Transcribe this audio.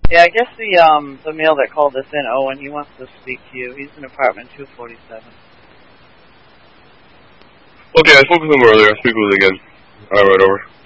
Yeah, I guess the male that called us in, Owen, he wants to speak to you. He's in apartment 247. Okay, I spoke with him earlier. I'll speak with him again. All right, over.